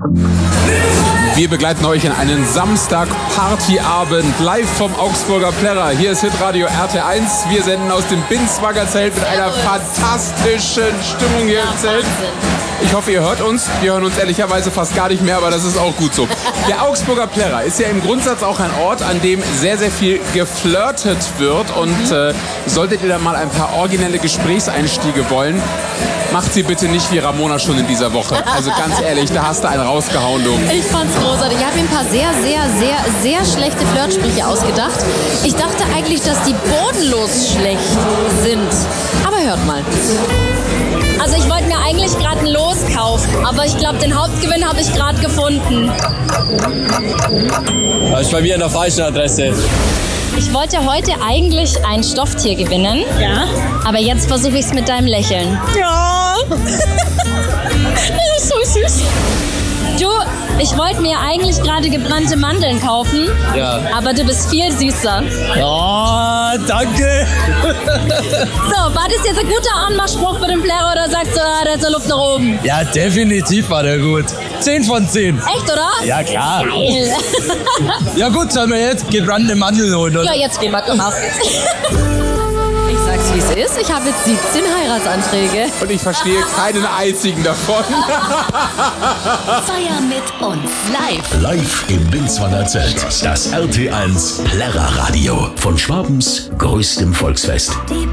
Wir begleiten euch in einen Samstag-Partyabend live vom Augsburger Plärrer. Hier ist Hitradio RT1. Wir senden aus dem Binswanger Zelt mit einer fantastischen Stimmung hier im Zelt. Ich hoffe, ihr hört uns. Wir hören uns ehrlicherweise fast gar nicht mehr, aber das ist auch gut so. Der Augsburger Plärrer ist ja im Grundsatz auch ein Ort, an dem sehr, sehr viel geflirtet wird. Und solltet ihr da mal ein paar originelle Gesprächseinstiege wollen, macht sie bitte nicht wie Ramona schon in dieser Woche. Also ganz ehrlich, da hast du einen rausgehauen, du. Ich fand's großartig. Ich habe ihm ein paar sehr schlechte Flirtsprüche ausgedacht. Ich dachte eigentlich, dass die bodenlos schlecht sind. Aber hört mal. Also ich wollte mir eigentlich gerade ein Los kaufen, aber ich glaube, den Hauptgewinn habe ich gerade gefunden. Das ist bei mir an der falschen Adresse. Ich wollte heute eigentlich ein Stofftier gewinnen. Ja. Aber jetzt versuche ich es mit deinem Lächeln. Ja. Das ist so süß. Du, ich wollte mir eigentlich gerade gebrannte Mandeln kaufen. Ja. Aber du bist viel süßer. Ja, danke. So, war das jetzt ein guter Anmachspruch für den Plärrer oder sagst du, der ist der Luft nach oben? Ja, definitiv war der gut. 10 von 10. Echt, oder? Ja, klar. Geil. Ja gut, sollen wir jetzt gebrannte Mandeln holen, oder? Ja, jetzt gehen wir. Ich sag's, wie es ist. Ich habe jetzt 17 Heiratsanträge. Und ich verstehe keinen einzigen davon. Feier mit uns. Live im Binswanger Zelt. Das RT1 Plärrer Radio von Schwabens größtem Volksfest. Die